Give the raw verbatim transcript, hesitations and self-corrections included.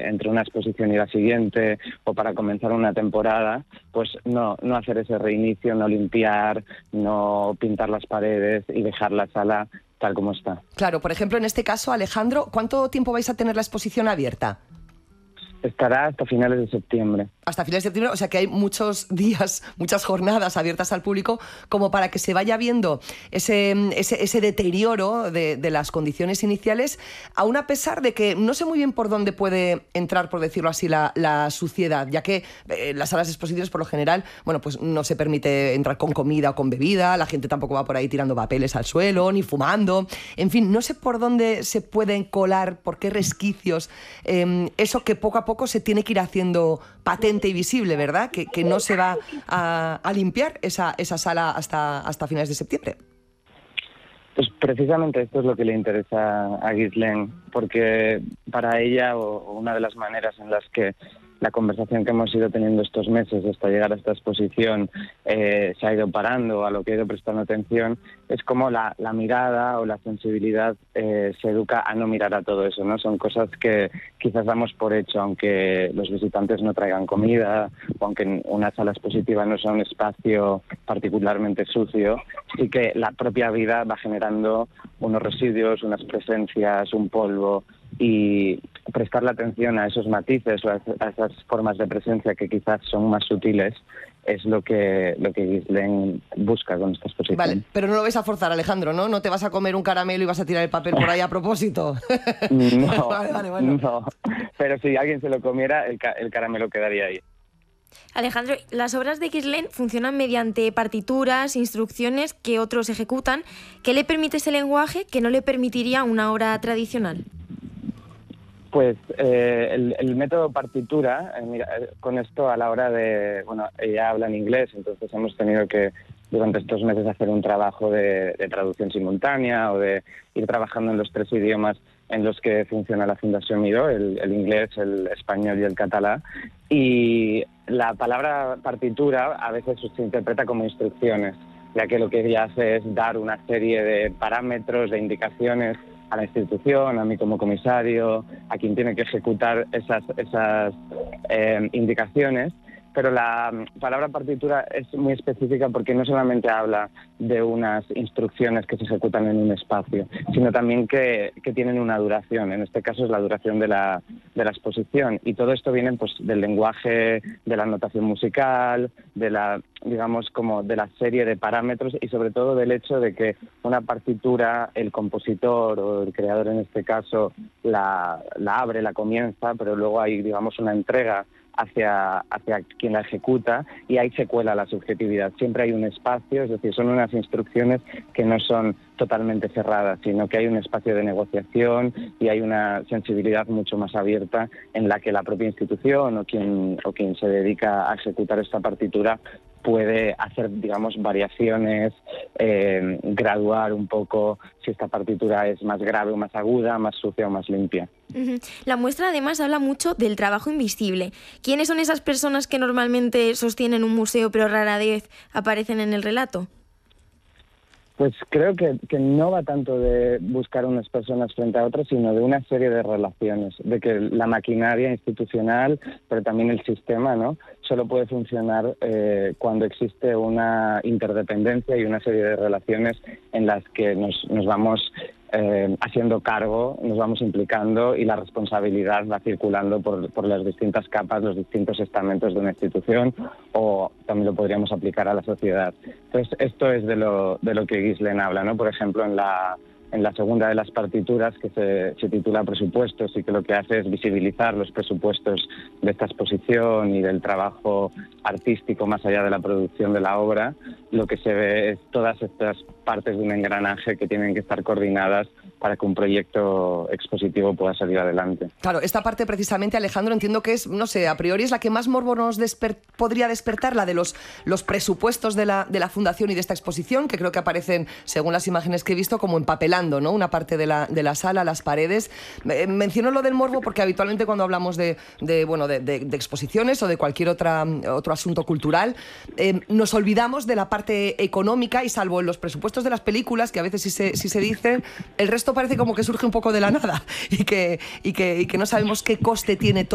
entre una exposición y la siguiente, o para comenzar una temporada, pues no, no hacer ese reinicio, no limpiar, no pintar las paredes y dejar la sala tal como está. Claro, por ejemplo, en este caso, Alejandro, ¿cuánto tiempo vais a tener la exposición abierta? Estará hasta finales de septiembre. Hasta finales de septiembre, o sea que hay muchos días, muchas jornadas abiertas al público como para que se vaya viendo ese, ese, ese deterioro de, de las condiciones iniciales, aún a pesar de que no sé muy bien por dónde puede entrar, por decirlo así, la, la suciedad, ya que eh, las salas de exposiciones por lo general, bueno, pues no se permite entrar con comida o con bebida, la gente tampoco va por ahí tirando papeles al suelo, ni fumando, en fin, no sé por dónde se pueden colar, por qué resquicios, eh, eso que poco a poco se tiene que ir haciendo patente y visible, ¿verdad? Que, que no se va a, a limpiar esa, esa sala hasta, hasta finales de septiembre. Pues precisamente esto es lo que le interesa a Ghislaine, porque para ella, o una de las maneras en las que la conversación que hemos ido teniendo estos meses hasta llegar a esta exposición eh, se ha ido parando, a lo que he ido prestando atención, es como la, la mirada o la sensibilidad eh, se educa a no mirar a todo eso, ¿no? Son cosas que quizás damos por hecho, aunque los visitantes no traigan comida, o aunque una sala expositiva no sea un espacio particularmente sucio, sí que la propia vida va generando unos residuos, unas presencias, un polvo, y prestarle atención a esos matices o a esas formas de presencia que quizás son más sutiles es lo que lo que Ghislaine busca con esta exposición. Vale, pero no lo vais a forzar, Alejandro, ¿no? No te vas a comer un caramelo y vas a tirar el papel por ahí a propósito. No, vale, vale, bueno. no. Pero si alguien se lo comiera, el, ca el caramelo quedaría ahí. Alejandro, las obras de Ghislaine funcionan mediante partituras, instrucciones que otros ejecutan. ¿Qué le permite ese lenguaje que no le permitiría una obra tradicional? Pues eh, el, el método partitura, eh, mira, con esto a la hora de, bueno, ella habla en inglés, entonces hemos tenido que durante estos meses hacer un trabajo de, de traducción simultánea o de ir trabajando en los tres idiomas en los que funciona la Fundación Miró, el, el inglés, el español y el catalán. Y la palabra partitura a veces se interpreta como instrucciones, ya que lo que ella hace es dar una serie de parámetros, de indicaciones a la institución, a mí como comisario, a quien tiene que ejecutar esas, esas eh, indicaciones. Pero la palabra partitura es muy específica porque no solamente habla de unas instrucciones que se ejecutan en un espacio, sino también que, que tienen una duración. En este caso es la duración de la, de la exposición. Y todo esto viene pues, del lenguaje, de la notación musical, de la, digamos, como de la serie de parámetros y sobre todo del hecho de que una partitura, el compositor o el creador en este caso, la, la abre, la comienza, pero luego hay, digamos, una entrega hacia, hacia quien la ejecuta y ahí se cuela la subjetividad. Siempre hay un espacio, es decir, son unas instrucciones que no son totalmente cerradas, sino que hay un espacio de negociación y hay una sensibilidad mucho más abierta en la que la propia institución o quien, o quien se dedica a ejecutar esta partitura puede hacer, digamos, variaciones, eh, graduar un poco si esta partitura es más grave o más aguda, más sucia o más limpia. Uh-huh. La muestra además habla mucho del trabajo invisible. ¿Quiénes son esas personas que normalmente sostienen un museo pero rara vez aparecen en el relato? Pues creo que, que no va tanto de buscar unas personas frente a otras, sino de una serie de relaciones, de que la maquinaria institucional, pero también el sistema, ¿no?, solo puede funcionar eh, cuando existe una interdependencia y una serie de relaciones en las que nos, nos vamos eh, haciendo cargo, nos vamos implicando y la responsabilidad va circulando por, por las distintas capas, los distintos estamentos de una institución, o también lo podríamos aplicar a la sociedad. Entonces, esto es de lo, de lo que Ghislaine habla, ¿no? Por ejemplo, en la, en la segunda de las partituras, que se, se titula Presupuestos, y que lo que hace es visibilizar los presupuestos de esta exposición y del trabajo artístico más allá de la producción de la obra, lo que se ve es todas estas partes de un engranaje que tienen que estar coordinadas para que un proyecto expositivo pueda salir adelante. Claro, esta parte precisamente, Alejandro, entiendo que es, no sé, a priori es la que más morbo nos desper- podría despertar, la de los, los presupuestos de la, de la Fundación y de esta exposición, que creo que aparecen, según las imágenes que he visto, como empapelando, ¿no?, una parte de la, de la sala, las paredes. Eh, menciono lo del morbo porque habitualmente cuando hablamos de, de, bueno, de, de, de exposiciones o de cualquier otra, otro asunto cultural, eh, nos olvidamos de la parte económica y salvo en los presupuestos de las películas, que a veces sí se, sí se dicen, el resto parece como que surge un poco de la nada y que, y que, y que no sabemos qué coste tiene todo.